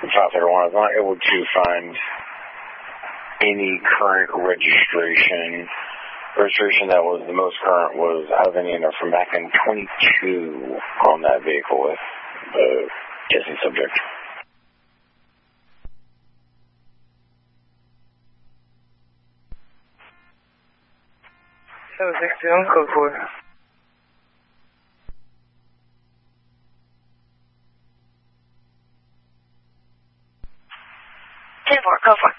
531. I was not able to find any current registration. Registration that was the most current was out of Indiana from back in 22 on that vehicle with the guessing subject. 761, code 4. Go for it.